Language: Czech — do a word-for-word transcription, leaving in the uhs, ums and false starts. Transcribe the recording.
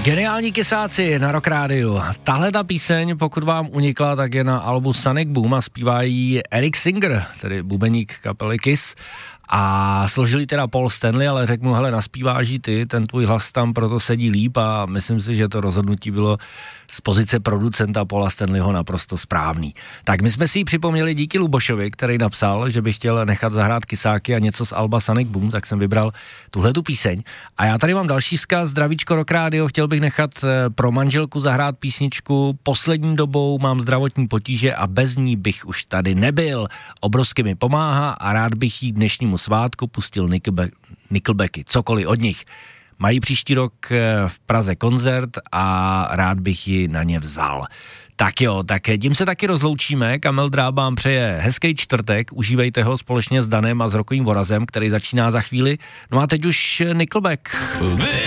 Geniální kysáci na Rock Rádiu. Tahle ta píseň, pokud vám unikla, tak je na albu Sonic Boom a zpívá jí Eric Singer, tedy bubeník kapely Kiss. A složili teda Paul Stanley, ale řekl mu, hele, naspíváš jí ty, ten tvůj hlas tam proto sedí líp a myslím si, že to rozhodnutí bylo z pozice producenta Paula Stanleyho naprosto správný. Tak my jsme si ji připomněli díky Lubošovi, který napsal, že by chtěl nechat zahrát kysáky a něco z alba Sonic Boom, tak jsem vybral tuhletu píseň. A já tady mám další vzkaz, zdravíčko Rock Rádio, chtěl bych nechat pro manželku zahrát písničku Poslední dobou mám zdravotní potíže a bez ní bych už tady nebyl. Obrovsky mi pomáhá a rád bych jí dnešnímu svátku pustil Nickelback, Nickelbacky, cokoliv od nich. Mají příští rok v Praze koncert a rád bych ji na ně vzal. Tak jo, tak tím se taky rozloučíme. Kamil Drába vám přeje hezký čtvrtek, užívejte ho společně s Danem a s Rokovým Vorazem, který začíná za chvíli. No a teď už Nickelback.